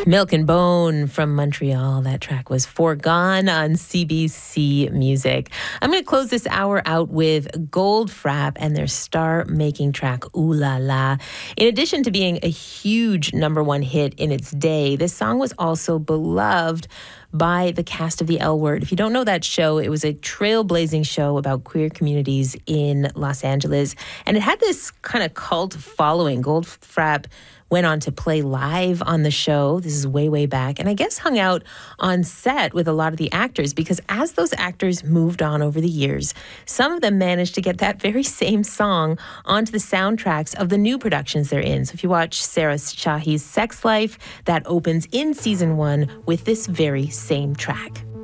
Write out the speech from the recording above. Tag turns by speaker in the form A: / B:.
A: Milk and Bone from Montreal. That track was Foregone on CBC Music. I'm going to close this hour out with Goldfrapp and their star-making track, Ooh La La. In addition to being a huge #1 hit in its day, this song was also beloved by the cast of The L Word. If you don't know that show, it was a trailblazing show about queer communities in Los Angeles. And it had this kind of cult following. Goldfrapp went on to play live on the show. This is way, way back. And I guess hung out on set with a lot of the actors, because as those actors moved on over the years, some of them managed to get that very same song onto the soundtracks of the new productions they're in. So if you watch Sarah Shahi's Sex Life, that opens in season 1 with this very same track.